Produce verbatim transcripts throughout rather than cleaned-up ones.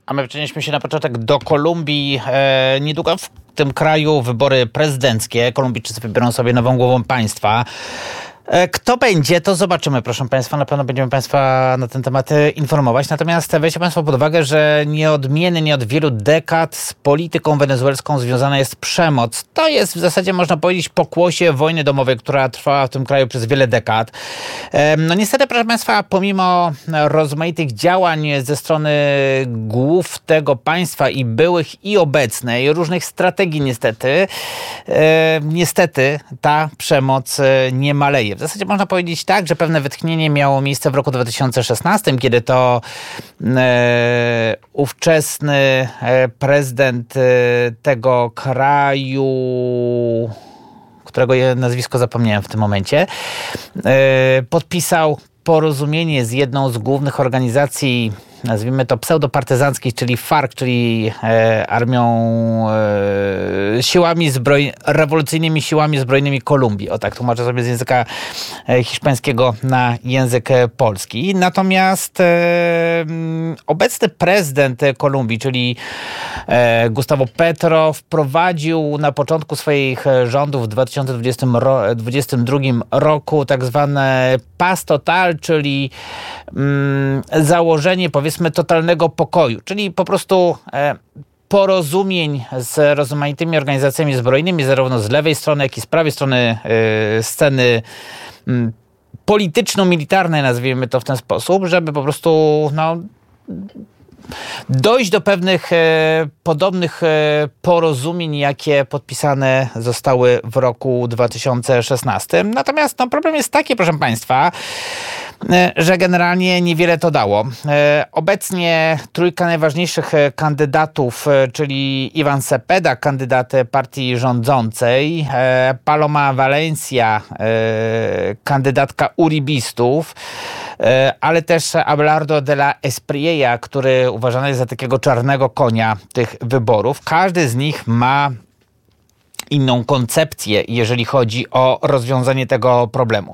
A my przenieśmy się na początek do Kolumbii. E, niedługo w tym kraju wybory prezydenckie. Kolumbijczycy wybiorą sobie nową głową państwa. Kto będzie, to zobaczymy, proszę Państwa. Na pewno będziemy Państwa na ten temat informować. Natomiast weźcie Państwo pod uwagę, że nieodmiennie od wielu dekad z polityką wenezuelską związana jest przemoc. To jest w zasadzie, można powiedzieć, pokłosie wojny domowej, która trwała w tym kraju przez wiele dekad. No niestety, proszę Państwa, pomimo rozmaitych działań ze strony głów tego państwa i byłych i obecnej, różnych strategii niestety, niestety ta przemoc nie maleje. W zasadzie można powiedzieć tak, że pewne wytchnienie miało miejsce w roku dwa tysiące szesnastym, kiedy to e, ówczesny e, prezydent e, tego kraju, którego nazwisko zapomniałem w tym momencie, e, podpisał porozumienie z jedną z głównych organizacji, nazwijmy to pseudopartyzanckich, czyli FARC, czyli e, armią, e, siłami zbroj, rewolucyjnymi siłami zbrojnymi Kolumbii. O tak, tłumaczę sobie z języka e, hiszpańskiego na język polski. Natomiast e, obecny prezydent Kolumbii, czyli e, Gustavo Petro, wprowadził na początku swoich rządów w dwa tysiące dwudziestym drugim roku tak zwane paz total, czyli mm, założenie, powiedzmy, totalnego pokoju, czyli po prostu e, porozumień z rozmaitymi organizacjami zbrojnymi, zarówno z lewej strony, jak i z prawej strony e, sceny m, polityczno-militarnej, nazwijmy to w ten sposób, żeby po prostu no, dojść do pewnych e, podobnych e, porozumień, jakie podpisane zostały w roku dwa tysiące szesnastym. Natomiast no, problem jest taki, proszę Państwa, e, że generalnie niewiele to dało. E, obecnie trójka najważniejszych kandydatów, e, czyli Ivan Cepeda, kandydat partii rządzącej, e, Paloma Valencia, e, kandydatka uribistów, ale też Abelardo de la Espriella, który uważany jest za takiego czarnego konia tych wyborów. Każdy z nich ma inną koncepcję, jeżeli chodzi o rozwiązanie tego problemu.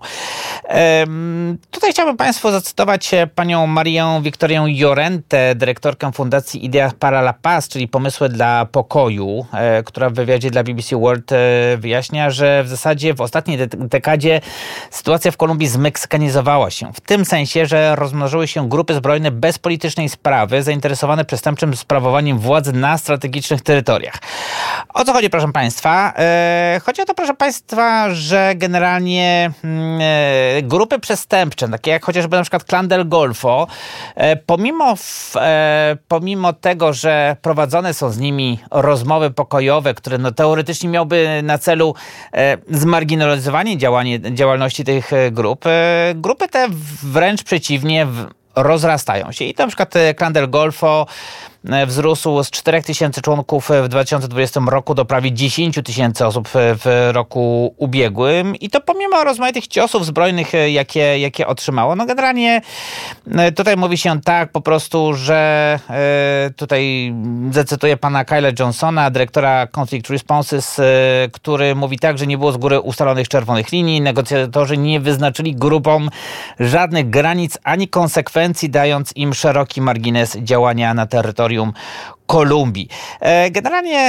Um, tutaj chciałbym Państwu zacytować panią Marię Victorię Llorente, dyrektorkę Fundacji Ideas para la Paz, czyli Pomysły dla Pokoju, e, która w wywiadzie dla B B C World e, wyjaśnia, że w zasadzie w ostatniej de- dekadzie sytuacja w Kolumbii zmeksykanizowała się. W tym sensie, że rozmnożyły się grupy zbrojne bez politycznej sprawy, zainteresowane przestępczym sprawowaniem władzy na strategicznych terytoriach. O co chodzi, proszę Państwa? E, chodzi o to, proszę Państwa, że generalnie e, grupy przestępcze, takie jak chociażby na przykład Clan del Golfo, e, pomimo, w, e, pomimo tego, że prowadzone są z nimi rozmowy pokojowe, które no, teoretycznie miałyby na celu e, zmarginalizowanie działanie, działalności tych grup, e, grupy te wręcz przeciwnie w, rozrastają się. I na przykład Clan del Golfo wzrósł z czterech tysięcy członków w dwa tysiące dwudziestym roku do prawie dziesięć tysięcy osób w roku ubiegłym. I to pomimo rozmaitych ciosów zbrojnych, jakie, jakie otrzymało. No generalnie tutaj mówi się tak po prostu, że tutaj zacytuję pana Kyla Johnsona, dyrektora Conflict Responses, który mówi tak, że nie było z góry ustalonych czerwonych linii. Negocjatorzy nie wyznaczyli grupom żadnych granic ani konsekwencji, dając im szeroki margines działania na terytorium Kolumbii. Generalnie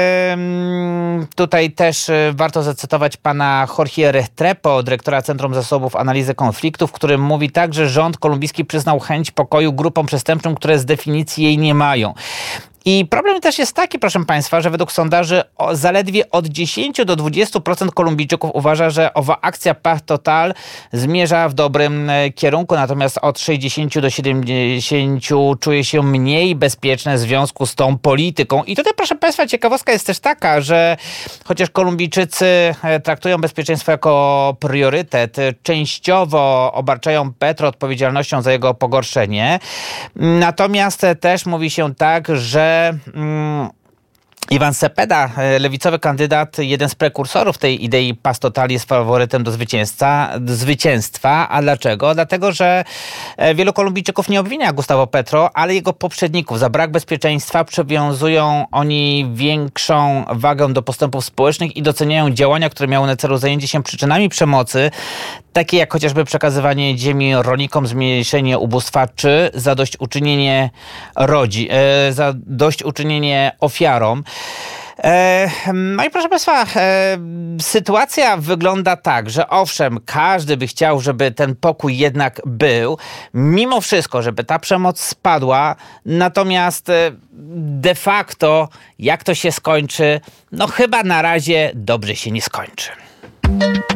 tutaj też warto zacytować pana Jorge Restrepo, dyrektora Centrum Zasobów Analizy Konfliktów, który mówi tak, że rząd kolumbijski przyznał chęć pokoju grupom przestępczym, które z definicji jej nie mają. I problem też jest taki, proszę Państwa, że według sondaży zaledwie od dziesięć do dwudziestu procent Kolumbijczyków uważa, że owa akcja Paz Total zmierza w dobrym kierunku, natomiast od sześćdziesięciu do siedemdziesięciu czuje się mniej bezpieczne w związku z tą polityką. I tutaj, proszę Państwa, ciekawostka jest też taka, że chociaż Kolumbijczycy traktują bezpieczeństwo jako priorytet, częściowo obarczają Petro odpowiedzialnością za jego pogorszenie, natomiast też mówi się tak, że Iwan Cepeda, lewicowy kandydat, jeden z prekursorów tej idei Paz Total, jest faworytem do zwycięstwa. zwycięstwa. A dlaczego? Dlatego, że wielu Kolumbijczyków nie obwinia Gustavo Petro, ale jego poprzedników. Za brak bezpieczeństwa przywiązują oni większą wagę do postępów społecznych i doceniają działania, które miały na celu zajęcie się przyczynami przemocy, takie jak chociażby przekazywanie ziemi rolnikom, zmniejszenie ubóstwa, czy zadośćuczynienie rodzi, e, zadośćuczynienie ofiarom. E, no i proszę Państwa, e, sytuacja wygląda tak, że owszem, każdy by chciał, żeby ten pokój jednak był, mimo wszystko, żeby ta przemoc spadła, natomiast e, de facto, jak to się skończy, no chyba na razie dobrze się nie skończy.